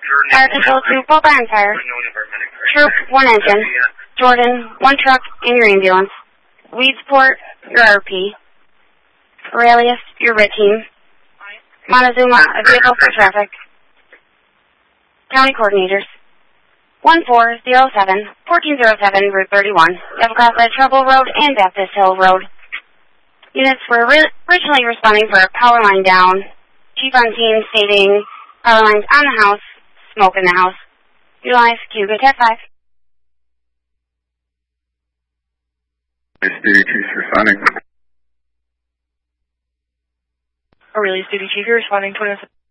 Fire Control 2, Full Barn Fire. Troop, 1 engine. Jordan, 1 truck, and your ambulance. Weedsport, your RP. Aurelius, your RIT team. Montezuma, a vehicle for traffic. County coordinators. 1407, 1407, Route 31. You have across the Trouble Road and Baptist Hill Road. Units were originally responding for a power line down. Chief on scene stating power lines on the house, smoke in the house. Utilize Cuba Cat 5. Duty Chief responding. Aurelius Duty Chief, you're responding 27.